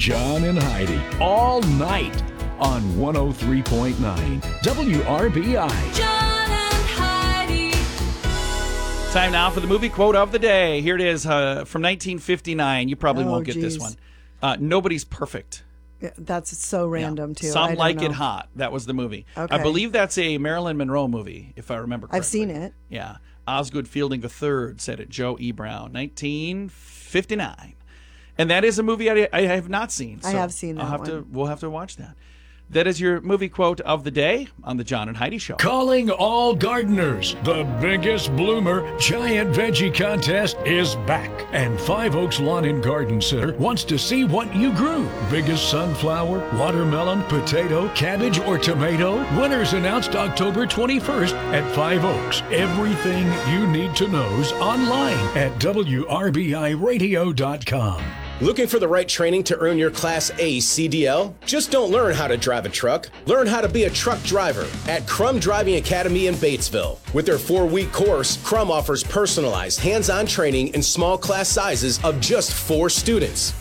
John and Heidi, all night on 103.9 WRBI. John and Heidi. Time now for the movie quote of the day. Here it is from 1959. You probably won't get this one. Nobody's perfect. Yeah, that's so random, too. Some Like It Hot. That was the movie. Okay. I believe that's a Marilyn Monroe movie, if I remember correctly. I've seen it. Yeah. Osgood Fielding III said it. Joe E. Brown, 1959. And that is a movie I have not seen. So I have seen that We'll have to watch that. That is your movie quote of the day on the John and Heidi Show. Calling all gardeners. The biggest bloomer giant veggie contest is back. And Five Oaks Lawn and Garden Center wants to see what you grew. Biggest sunflower, watermelon, potato, cabbage, or tomato? Winners announced October 21st at Five Oaks. Everything you need to know's online at WRBIRadio.com. Looking for the right training to earn your Class A CDL? Just don't learn how to drive a truck. Learn how to be a truck driver at Crum Driving Academy in Batesville. With their 4-week course, Crum offers personalized, hands-on training in small class sizes of just 4 students.